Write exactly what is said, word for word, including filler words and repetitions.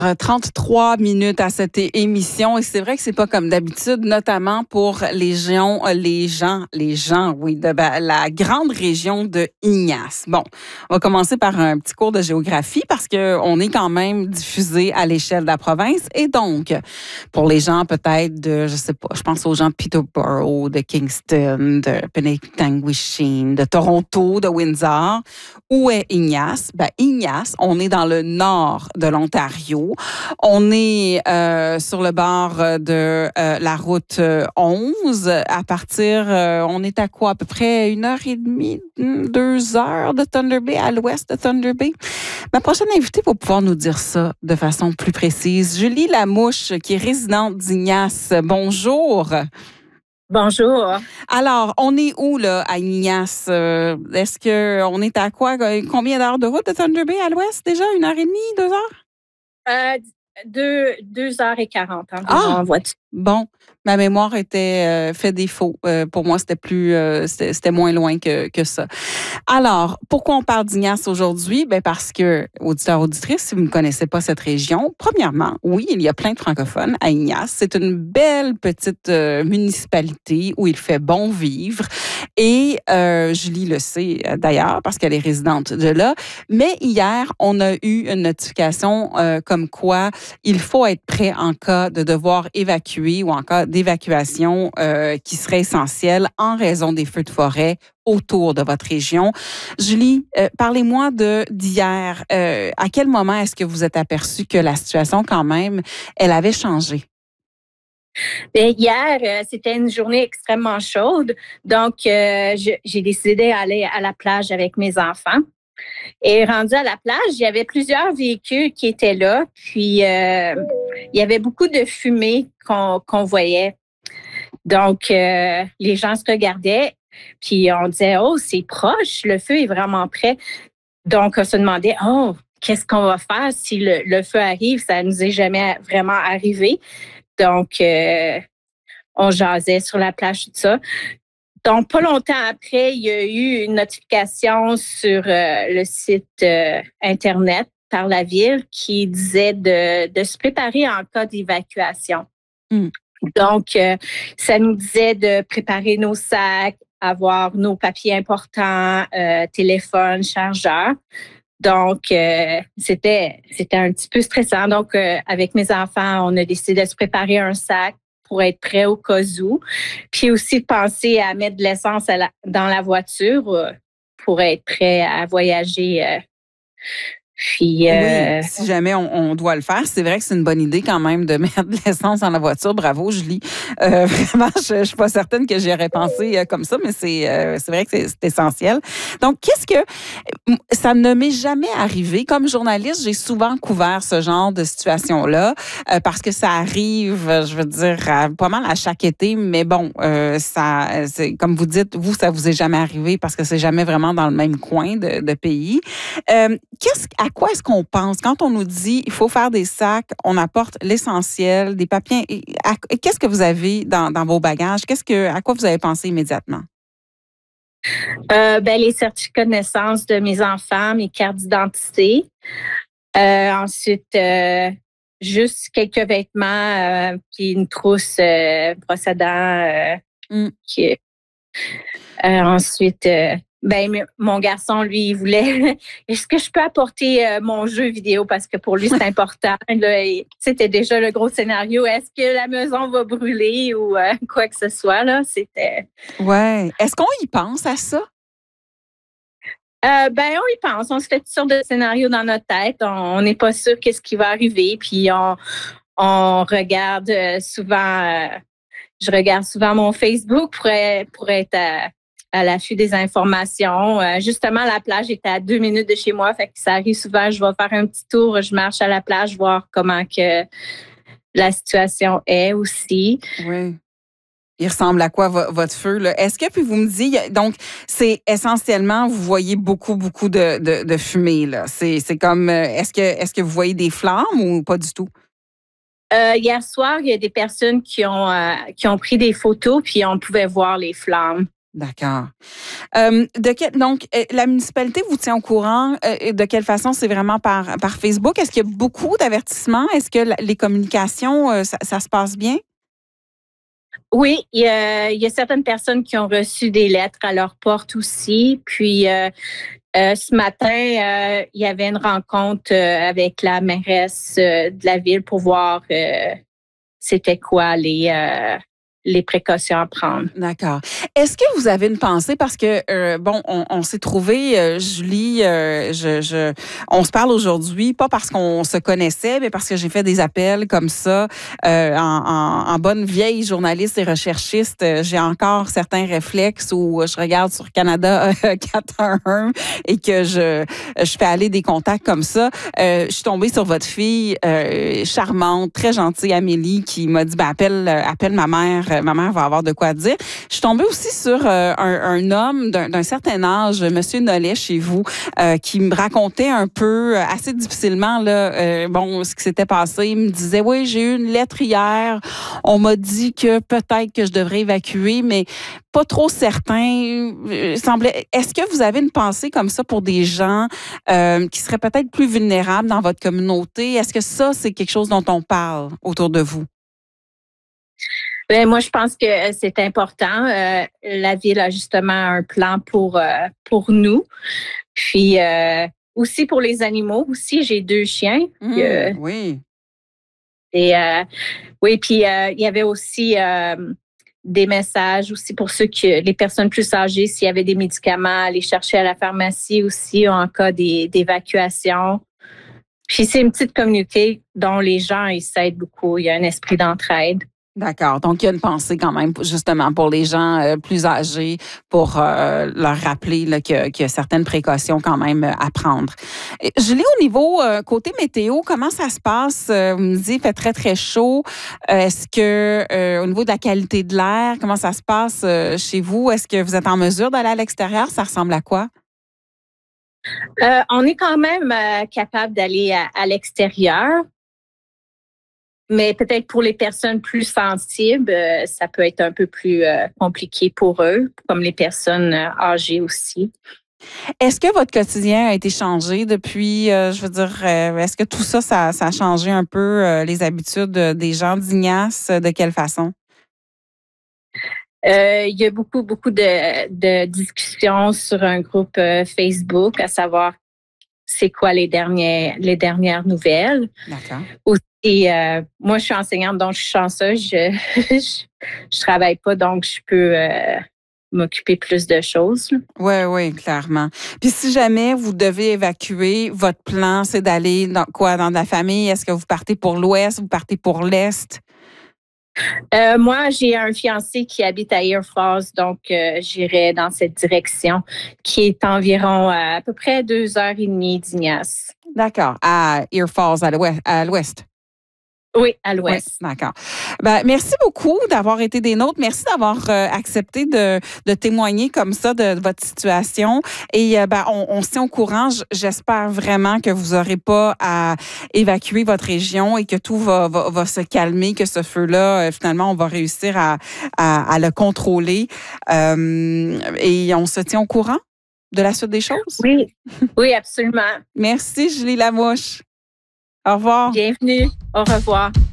trente-trois minutes à cette émission et c'est vrai que c'est pas comme d'habitude, notamment pour les gens, les gens, les gens, oui, de la grande région de Ignace. Bon, on va commencer par un petit cours de géographie parce que on est quand même diffusé à l'échelle de la province et donc pour les gens peut-être de, je sais pas, je pense aux gens de Peterborough, de Kingston, de Penetanguishene, de Toronto, de Windsor. Où est Ignace? Ben Ignace, on est dans le nord de l'Ontario. On est euh, sur le bord de euh, la route onze. À partir, euh, on est à quoi? À peu près une heure et demie, deux heures de Thunder Bay, à l'ouest de Thunder Bay. Ma prochaine invitée va pouvoir nous dire ça de façon plus précise. Julie Lamouche, qui est résidente d'Ignace. Bonjour. Bonjour. Alors, on est où, là, à Ignace? Euh, est-ce qu'on est à quoi? Combien d'heures de route de Thunder Bay à l'ouest déjà? Une heure et demie, deux heures? Euh, deux, deux heures et quarante environ ah, en voiture. Bon, ma mémoire était euh, fait défaut. Euh, pour moi, c'était plus, euh, c'était, c'était moins loin que, que ça. Alors, pourquoi on parle d'Ignace aujourd'hui? Ben parce que, auditeurs, auditrices, si vous ne connaissez pas cette région, premièrement, oui, il y a plein de francophones à Ignace. C'est une belle petite euh, municipalité où il fait bon vivre. Et euh, Julie le sait d'ailleurs parce qu'elle est résidente de là. Mais hier, on a eu une notification euh, comme quoi il faut être prêt en cas de devoir évacuer ou en cas d'évacuation euh, qui serait essentielle en raison des feux de forêt autour de votre région. Julie, euh, parlez-moi de d'hier. Euh, à quel moment est-ce que vous êtes aperçu que la situation, quand même, elle avait changé? Bien, hier, euh, c'était une journée extrêmement chaude. Donc, euh, je, j'ai décidé d'aller à la plage avec mes enfants. Et rendu à la plage, il y avait plusieurs véhicules qui étaient là. Puis, euh, il y avait beaucoup de fumée qu'on, qu'on voyait. Donc, euh, les gens se regardaient. Puis, on disait, oh, c'est proche, le feu est vraiment près. Donc, on se demandait, oh, qu'est-ce qu'on va faire si le, le feu arrive? Ça ne nous est jamais vraiment arrivé. Donc, euh, on jasait sur la plage, tout ça. Donc, pas longtemps après, il y a eu une notification sur euh, le site euh, Internet par la ville qui disait de, de se préparer en cas d'évacuation. Mm. Donc, euh, ça nous disait de préparer nos sacs, avoir nos papiers importants, euh, téléphone, chargeur. Donc, euh, c'était, c'était un petit peu stressant. Donc, euh, avec mes enfants, on a décidé de se préparer un sac pour être prêt au cas où. Puis aussi de penser à mettre de l'essence à la, dans la voiture euh, pour être prêt à voyager. Euh, Puis, euh... Oui, si jamais on, on doit le faire, c'est vrai que c'est une bonne idée quand même de mettre de l'essence dans la voiture. Bravo, Julie. Euh, vraiment, je, je suis pas certaine que j'y aurais pensé euh, comme ça, mais c'est euh, c'est vrai que c'est, c'est essentiel. Donc, qu'est-ce que ça ne m'est jamais arrivé comme journaliste. J'ai souvent couvert ce genre de situation-là euh, parce que ça arrive, je veux dire, à, pas mal à chaque été. Mais bon, euh, ça, c'est, comme vous dites, vous, ça vous est jamais arrivé parce que c'est jamais vraiment dans le même coin de, de pays. Euh, qu'est-ce à À quoi est-ce qu'on pense? Quand on nous dit il faut faire des sacs, on apporte l'essentiel, des papiers. À, qu'est-ce que vous avez dans, dans vos bagages? Qu'est-ce que, à quoi vous avez pensé immédiatement? Euh, ben, les certificats de naissance de mes enfants, mes cartes d'identité. Euh, ensuite, euh, juste quelques vêtements, euh, puis une trousse euh, brosse à dents. Euh, mm. qui, euh, ensuite, euh, ben mon garçon, lui, il voulait. Est-ce que je peux apporter euh, mon jeu vidéo parce que pour lui c'est important. Là, c'était déjà le gros scénario. Est-ce que la maison va brûler ou euh, quoi que ce soit là? C'était. Ouais. Est-ce qu'on y pense à ça? Euh, ben on y pense. On se fait toutes sortes de scénarios dans notre tête. On n'est pas sûr qu'est-ce qui va arriver. Puis on on regarde souvent. Euh, je regarde souvent mon Facebook pour être, pour être à, à l'affût des informations. Euh, justement, la plage était à deux minutes de chez moi, fait que ça arrive souvent. Je vais faire un petit tour, je marche à la plage, voir comment que la situation est aussi. Oui. Il ressemble à quoi votre feu, là? Est-ce que, puis vous me dites, donc, c'est essentiellement, vous voyez beaucoup, beaucoup de, de, de fumée, là. C'est, c'est comme, est-ce que, est-ce que vous voyez des flammes ou pas du tout? Euh, hier soir, il y a des personnes qui ont, euh, qui ont pris des photos, puis on pouvait voir les flammes. D'accord. Euh, de quel, donc, euh, la municipalité vous tient au courant euh, de quelle façon? C'est vraiment par, par Facebook? Est-ce qu'il y a beaucoup d'avertissements? Est-ce que la- les communications, euh, ça, ça se passe bien? Oui, il y a, il y a certaines personnes qui ont reçu des lettres à leur porte aussi. Puis euh, euh, ce matin, euh, il y avait une rencontre euh, avec la mairesse euh, de la ville pour voir euh, c'était quoi les euh, les précautions à prendre. D'accord. Est-ce que vous avez une pensée parce que euh, bon, on, on s'est trouvé, euh, Julie, euh, je, je, on se parle aujourd'hui pas parce qu'on se connaissait, mais parce que j'ai fait des appels comme ça euh, en, en, en bonne vieille journaliste et recherchiste. euh, J'ai encore certains réflexes où je regarde sur Canada euh, quatre un un et que je je fais aller des contacts comme ça. Euh, je suis tombée sur votre fille euh, charmante, très gentille, Amélie, qui m'a dit ben, appelle appelle ma mère. Ma mère va avoir de quoi dire. Je suis tombée aussi sur euh, un, un homme d'un, d'un certain âge, Monsieur Nollet, chez vous, euh, qui me racontait un peu, euh, assez difficilement, là, euh, bon, ce qui s'était passé. Il me disait, oui, j'ai eu une lettre hier. On m'a dit que peut-être que je devrais évacuer, mais pas trop certain. Euh, semblait. Est-ce que vous avez une pensée comme ça pour des gens euh, qui seraient peut-être plus vulnérables dans votre communauté? Est-ce que ça, c'est quelque chose dont on parle autour de vous? Ben, moi, je pense que c'est important. Euh, la ville a justement un plan pour euh, pour nous. Puis euh, aussi pour les animaux. Aussi, j'ai deux chiens. Mmh, Euh, oui. et euh, oui, puis euh, il y avait aussi euh, des messages aussi pour ceux qui, les personnes plus âgées, s'il y avait des médicaments, aller chercher à la pharmacie aussi en cas des, d'évacuation. Puis c'est une petite communauté dont les gens ils s'aident beaucoup. Il y a un esprit d'entraide. D'accord. Donc, il y a une pensée quand même, justement, pour les gens euh, plus âgés, pour euh, leur rappeler là, qu'il y a, qu'il y a certaines précautions quand même euh, à prendre. Et Julie, au niveau euh, côté météo, comment ça se passe? Euh, vous me dites, il fait très, très chaud. Euh, Est-ce que, euh, au niveau de la qualité de l'air, comment ça se passe euh, chez vous? Est-ce que vous êtes en mesure d'aller à l'extérieur? Ça ressemble à quoi? Euh, on est quand même euh, capable d'aller à, à l'extérieur. Mais peut-être pour les personnes plus sensibles, euh, ça peut être un peu plus euh, compliqué pour eux, comme les personnes euh, âgées aussi. Est-ce que votre quotidien a été changé depuis, euh, je veux dire, euh, est-ce que tout ça, ça, ça a changé un peu euh, les habitudes euh, des gens d'Ignace? De quelle façon? Euh, il y a beaucoup, beaucoup de, de discussions sur un groupe euh, Facebook, à savoir c'est quoi les dernières, les dernières nouvelles. D'accord. Aussi, euh, moi, je suis enseignante, donc je suis chanceuse. Je, je, je travaille pas, donc je peux euh, m'occuper plus de choses. Oui, oui, clairement. Puis si jamais vous devez évacuer, votre plan, c'est d'aller dans quoi? Dans la famille? Est-ce que vous partez pour l'ouest? Vous partez pour l'est? Euh, moi, j'ai un fiancé qui habite à Air Force, donc euh, j'irai dans cette direction, qui est environ à, à peu près deux heures et demie d'Ignace. D'accord. À Ear Falls, à l'ouest. À l'ouest. Oui, à Oui, l'ouest. d'accord. Ben, merci beaucoup d'avoir été des nôtres. Merci d'avoir euh, accepté de, de témoigner comme ça de, de votre situation. Et euh, ben, on, on se tient au courant. J- J'espère vraiment que vous n'aurez pas à évacuer votre région et que tout va, va, va se calmer, que ce feu-là, euh, finalement, on va réussir à, à, à le contrôler. Euh, et on se tient au courant de la suite des choses. Oui, oui, absolument. Merci, Julie Lamouche. Au revoir. Bienvenue. Au revoir.